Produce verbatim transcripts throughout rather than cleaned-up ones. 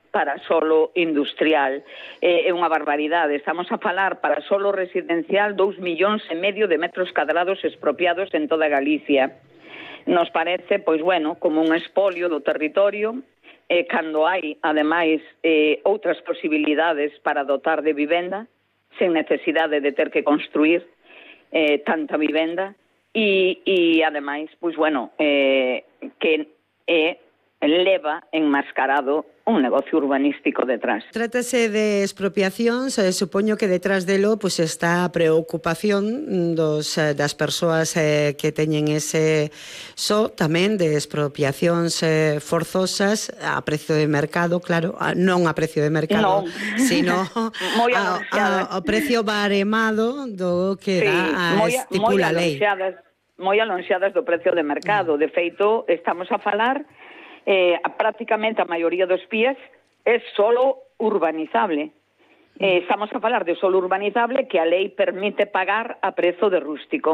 para solo industrial. É unha barbaridade. Estamos a falar para solo residencial dous millóns e medio de metros cadrados expropiados en toda Galicia. Nos parece, pois bueno, como un espolio do territorio, eh, cando hai, ademais, eh, outras posibilidades para dotar de vivenda, sen necesidade de ter que construir eh, tanta vivenda, e, e ademais, pois bueno, eh, que é leva enmascarado un negocio urbanístico detrás. Trátase de expropiacións, eh, supoño que detrás delo pues, está a preocupación dos, das persoas eh, que teñen ese so tamén de expropiacións eh, forzosas a precio de mercado, claro, a, non a precio de mercado, no. sino a, a, a precio baremado do que sí, dá a moi, estipula a lei. Moi alonxadas do precio de mercado. De feito, estamos a falar Eh, prácticamente a maioría dos P I Es é solo urbanizable. Eh, estamos a falar de solo urbanizable que a lei permite pagar a prezo de rústico.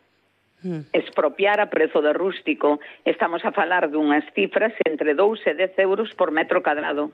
Mm. Expropiar a prezo de rústico. Estamos a falar dunhas cifras entre dous e dez euros por metro cadrado,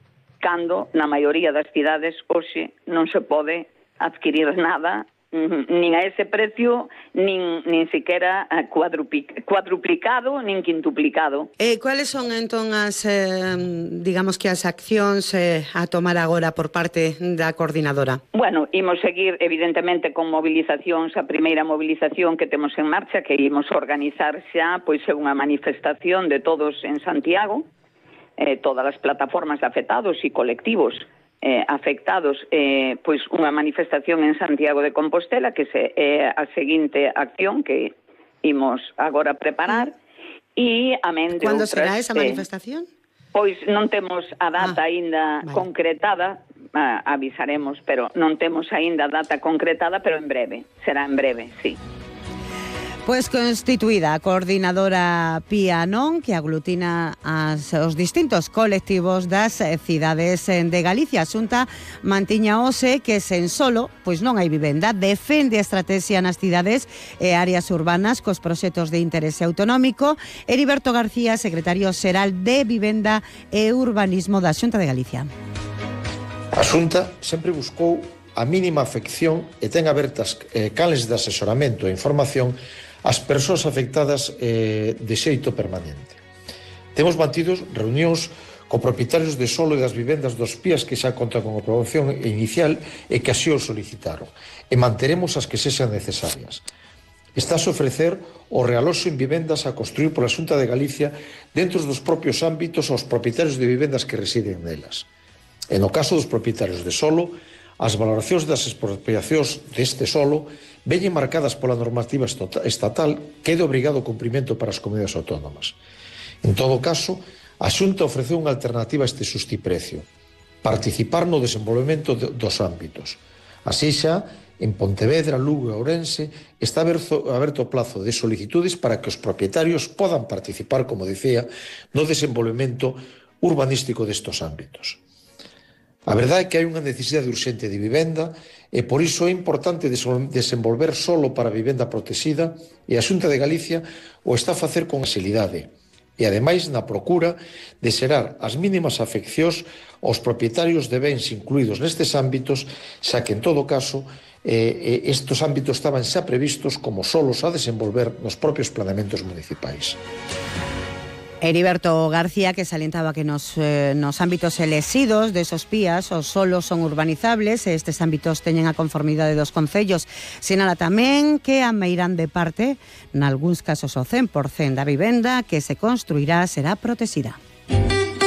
cando na maioría das cidades hoxe non se pode adquirir nada nin a ese precio, nin, nin siquiera cuadruplicado, nin quintuplicado. Eh, cuáles son entón as, eh, digamos que as accións eh, a tomar agora por parte da coordinadora? Bueno, imos seguir evidentemente con movilizacións, a primeira movilización que temos en marcha, que imos organizar xa, pois é unha manifestación de todos en Santiago, eh, todas as plataformas de afectados e colectivos Eh, afectados, eh, pois unha manifestación en Santiago de Compostela, que é eh, a seguinte acción que imos agora preparar, e amén de Cando outras... será esa manifestación? Eh, pois non temos a data ah, aínda vale. concretada, ah, avisaremos, pero non temos aínda a data concretada, pero en breve, será en breve, sí. Pois constituída a coordinadora Pía Non, que aglutina as, os distintos colectivos das cidades de Galicia. A Xunta mantiña hoxe que sen solo, pois non hai vivenda, defende a estratexia nas cidades e áreas urbanas cos proxectos de interese autonómico. Heriberto García, secretario xeral de Vivenda e Urbanismo da Xunta de Galicia. A Xunta sempre buscou a mínima afección e ten abertas eh, canles de asesoramento e información as persoas afectadas eh, de xeito permanente. Temos mantidos reunións co propietarios de solo e das vivendas dos P I As que xa contan con aprobación inicial e que así o solicitaron, e manteremos as que sexan necesarias. Estás a ofrecer o realoxo en vivendas a construir pola Xunta de Galicia dentro dos propios ámbitos aos propietarios de vivendas que residen nelas. E no caso dos propietarios de solo, as valoracións das expropiacións deste solo veñen marcadas pola normativa estatal que é de obrigado cumprimento para as comunidades autónomas. En todo caso, a Xunta ofreceu unha alternativa a este sustiprecio: participar no desenvolvemento dos ámbitos. Así xa, en Pontevedra, Lugo e Ourense está aberto, aberto o plazo de solicitudes para que os propietarios podan participar, como dicía, no desenvolvemento urbanístico destes ámbitos. A verdade é que hai unha necesidade urxente de vivenda e por iso é importante desenvolver solo para vivenda protexida, e a Xunta de Galicia o está a facer con axilidade e ademais na procura de xerar as mínimas afeccións aos propietarios de bens incluídos nestes ámbitos, xa que en todo caso eh, estes ámbitos estaban xa previstos como solos a desenvolver nos propios planeamentos municipais. Heriberto García, que salientaba que nos, eh, nos ámbitos elexidos de esos P I As os solos son urbanizables e estes ámbitos teñen a conformidade dos concellos. Sinala tamén que a meirán de parte, nalgúns casos o cen por cento da vivenda que se construirá será protexida.